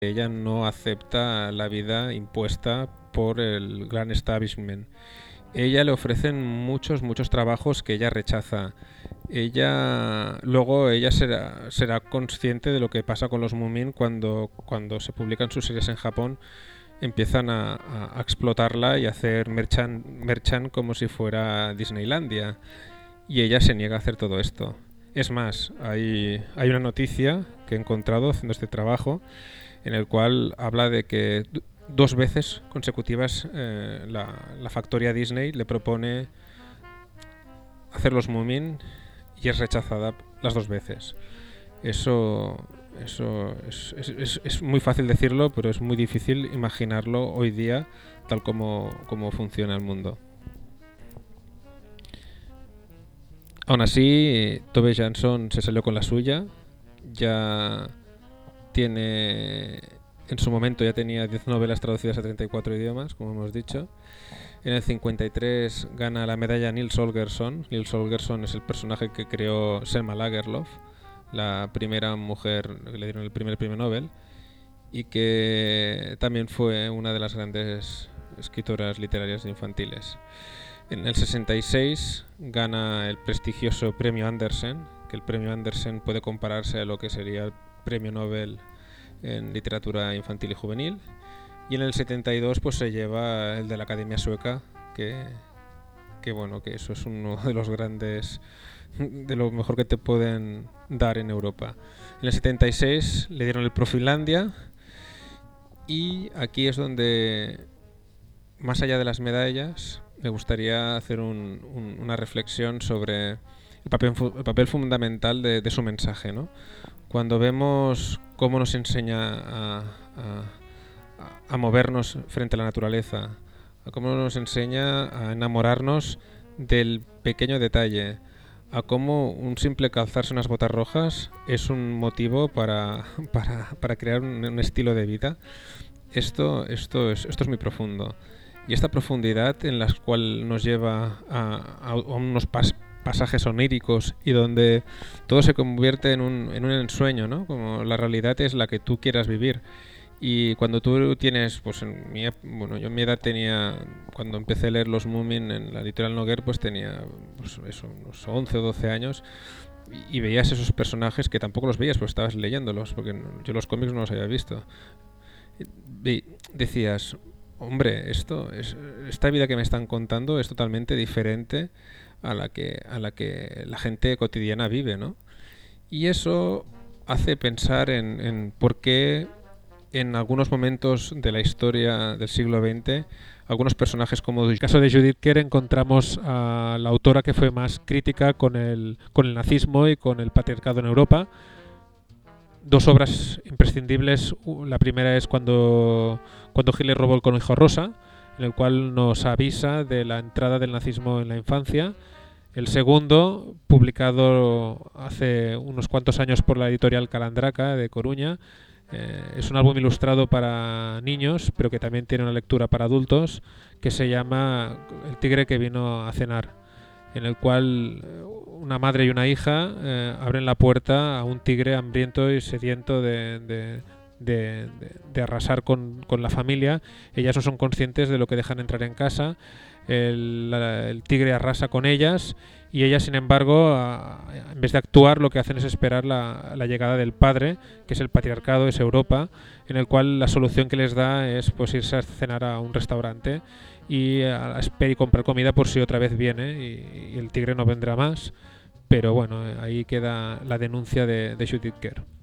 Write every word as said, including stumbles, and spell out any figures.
Ella no acepta la vida impuesta por el gran establishment. Ella le ofrecen muchos, muchos trabajos que ella rechaza. Ella luego ella será, será consciente de lo que pasa con los Moomin cuando, cuando se publican sus series en Japón. Empiezan a, a, a explotarla y a hacer merchan, merchan como si fuera Disneylandia. Y ella se niega a hacer todo esto. Es más, hay, hay una noticia que he encontrado haciendo este trabajo en el cual habla de que dos veces consecutivas eh, la, la factoría Disney le propone hacer los Moomin y es rechazada las dos veces. Eso, eso es, es, es, es muy fácil decirlo, pero es muy difícil imaginarlo hoy día tal como, como funciona el mundo. Aún así, Tove Jansson se salió con la suya. Ya tiene, en su momento ya tenía diez novelas traducidas a treinta y cuatro idiomas, como hemos dicho. En el cincuenta y tres gana la medalla Nils Holgersson. Nils Holgersson es el personaje que creó Selma Lagerlöf, la primera mujer que le dieron el primer premio Nobel, y que también fue una de las grandes escritoras literarias infantiles. En el sesenta y seis gana el prestigioso premio Andersen, que el premio Andersen puede compararse a lo que sería el premio Nobel en literatura infantil y juvenil. Y en el setenta y dos pues se lleva el de la Academia Sueca, que, que bueno, que eso es uno de los grandes, de lo mejor que te pueden dar en Europa. En el setenta y seis le dieron el Profinlandia, y aquí es donde, más allá de las medallas, me gustaría hacer un, un, una reflexión sobre el papel, el papel fundamental de, de su mensaje, ¿no? Cuando vemos cómo nos enseña a, a, a movernos frente a la naturaleza, a cómo nos enseña a enamorarnos del pequeño detalle, a cómo un simple calzarse unas botas rojas es un motivo para, para, para crear un, un estilo de vida. Esto, esto, es, esto es muy profundo. Y esta profundidad en la cual nos lleva a, a, a unos pas, pasajes oníricos y donde todo se convierte en un, en un ensueño, ¿no? Como la realidad es la que tú quieras vivir. Y cuando tú tienes, pues en mi, bueno, yo en mi edad tenía, cuando empecé a leer los Moomin en la editorial Noguer, pues tenía pues eso, unos once o doce años, y, y veías esos personajes que tampoco los veías, pues estabas leyéndolos, porque yo los cómics no los había visto. Y decías, hombre, esto es, esta vida que me están contando es totalmente diferente a la que a la que la gente cotidiana vive, ¿no? Y eso hace pensar en, en por qué en algunos momentos de la historia del siglo veinte algunos personajes como en el caso de Judith Kerr encontramos a la autora que fue más crítica con el, con el nazismo y con el patriarcado en Europa. Dos obras imprescindibles. La primera es cuando, cuando Hitler robó el conejo rosa, en el cual nos avisa de la entrada del nazismo en la infancia. El segundo, publicado hace unos cuantos años por la editorial Calandraca de Coruña, eh, es un álbum ilustrado para niños, pero que también tiene una lectura para adultos, que se llama El tigre que vino a cenar, en el cual una madre y una hija eh, abren la puerta a un tigre hambriento y sediento de, de, de, de, de arrasar con, con la familia. Ellas no son conscientes de lo que dejan entrar en casa. El, la, el tigre arrasa con ellas y ellas, sin embargo, a, en vez de actuar, lo que hacen es esperar la, la llegada del padre, que es el patriarcado, es Europa, en el cual la solución que les da es pues irse a cenar a un restaurante y a, a esperar y comprar comida por si otra vez viene, y, y el tigre no vendrá más. Pero bueno, ahí queda la denuncia de, de Judith Kerr.